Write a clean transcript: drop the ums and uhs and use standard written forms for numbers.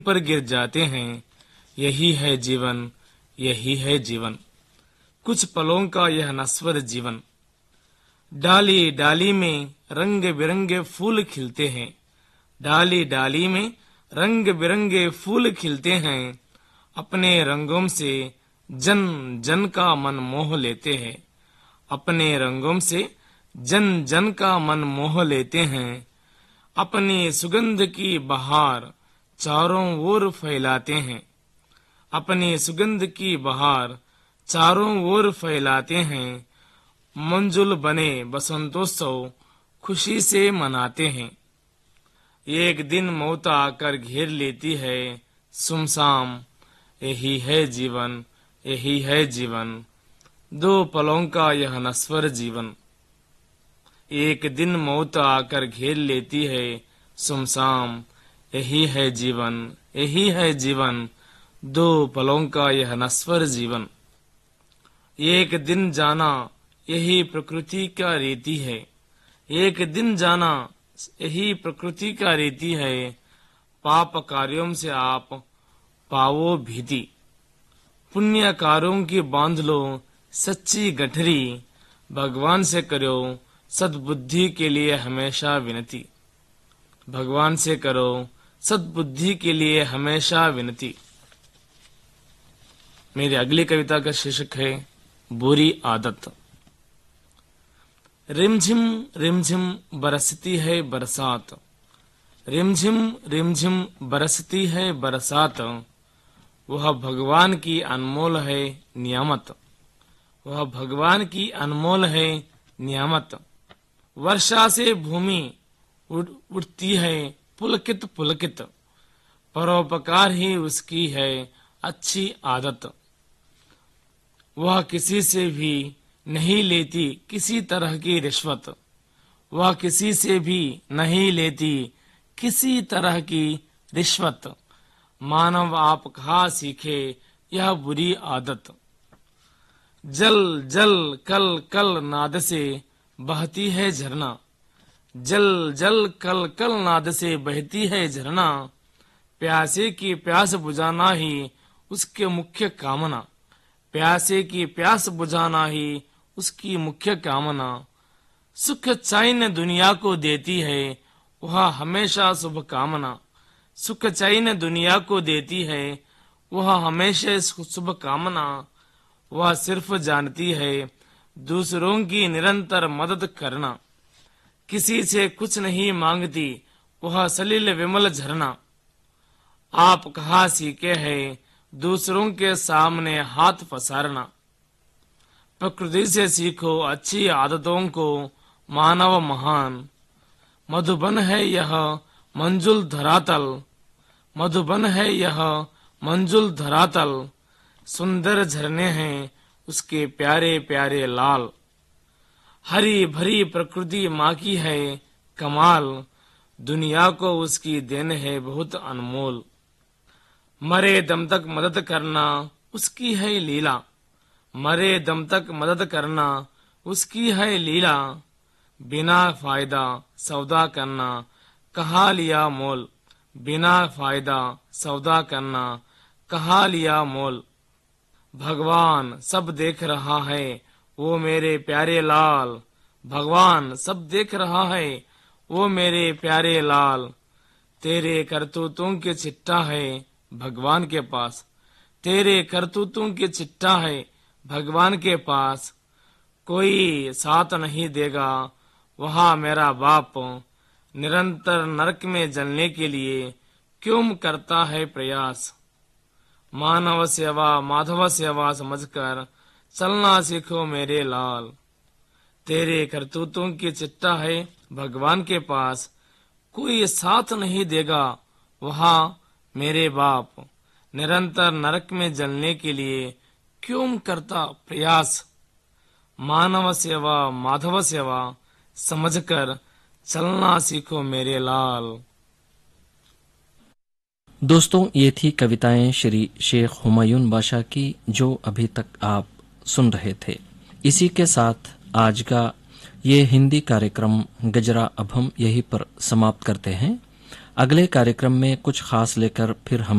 पर गिर जाते हैं। यही है जीवन, यही है जीवन, कुछ पलों का यह नश्वर जीवन। डाली डाली में रंग बिरंगे फूल खिलते हैं, डाली डाली में रंग बिरंगे फूल खिलते हैं। अपने रंगों से जन जन का मन मोह लेते हैं, अपने रंगों से जन जन का मन मोह लेते हैं। अपनी सुगंध की बहार चारों ओर फैलाते हैं, अपनी सुगंध की बहार चारों ओर फैलाते हैं। मंजुल बने बसंतोत्सव खुशी से मनाते हैं। एक दिन मौत आकर घेर लेती है सुमसाम। यही है जीवन, यही है जीवन, दो पलों का यह नश्वर जीवन। एक दिन मौत आकर घेर लेती है सुमसाम। यही है जीवन, यही है जीवन, दो पलों का यह नश्वर जीवन। एक दिन जाना यही प्रकृति का रीति है, एक दिन जाना यही प्रकृति का रीति है। पाप कार्यों से आप पावो भीति, पुण्य कार्यों की बांध लो सच्ची गठरी। भगवान से करो सद्बुद्धि के लिए हमेशा विनती, भगवान से करो सद्बुद्धि के लिए हमेशा विनती। मेरी अगली कविता का शीर्षक है बुरी आदत। रिमझिम रिमझिम बरसती है बरसात, रिमझिम रिमझिम बरसती है बरसात। वह भगवान की अनमोल है नियामत, वह भगवान की अनमोल है नियामत। वर्षा से भूमि उठती है पुलकित पुलकित, परोपकार ही उसकी है अच्छी आदत। वह किसी से भी नहीं लेती किसी तरह की रिश्वत, वह किसी से भी नहीं लेती किसी तरह की रिश्वत। मानव आप कहाँ सीखे यह बुरी आदत। जल जल कल कल नाद से बहती है झरना, जल जल कल कल नाद से बहती है झरना। प्यासे की प्यास बुझाना ही उसके मुख्य कामना, प्यासे की प्यास बुझाना ही उसकी मुख्य कामना। सुख चैन दुनिया को देती है वह हमेशा शुभ कामना, सुख चैन दुनिया को देती है वह हमेशा शुभ कामना। वह सिर्फ जानती है दूसरों की निरंतर मदद करना, किसी से कुछ नहीं मांगती वह सलिल विमल झरना। आप कहाँ सीखे हैं दूसरों के सामने हाथ पसारना। प्रकृति से सीखो अच्छी आदतों को मानव महान। मधुबन है यह मंजुल धरातल, मधुबन है यह मंजुल धरातल। सुंदर झरने हैं उसके प्यारे प्यारे लाल। हरी भरी प्रकृति माँ की है कमाल, दुनिया को उसकी देन है बहुत अनमोल। मरे दम तक मदद करना उसकी है लीला, मरे दम तक मदद करना उसकी है लीला। बिना फायदा सौदा करना कहाँ लिया मोल, बिना फायदा सौदा करना कहाँ लिया मोल। भगवान सब देख रहा है वो मेरे प्यारे लाल, भगवान सब देख रहा है वो मेरे प्यारे लाल। तेरे करतूतों के चिट्ठा है भगवान के पास, तेरे करतूतों के चिट्ठा है भगवान के पास। कोई साथ नहीं देगा वहाँ मेरा बाप, निरंतर नरक में जलने के लिए क्यों करता है प्रयास। मानव सेवा माधव सेवा समझकर चलना सीखो मेरे लाल। तेरे करतूतों की चिट्ठा है भगवान के पास, कोई साथ नहीं देगा वहाँ मेरे बाप, निरंतर नरक में जलने के लिए क्यों करता प्रयास। मानव सेवा माधव सेवा समझकर चलना सीखो मेरे लाल। दोस्तों, ये थी कविताएं श्री शेख हुमायूं बादशाह की जो अभी तक आप सुन रहे थे। इसी के साथ आज का ये हिंदी कार्यक्रम गजरा अब हम यहीं पर समाप्त करते हैं। अगले कार्यक्रम में कुछ खास लेकर फिर हम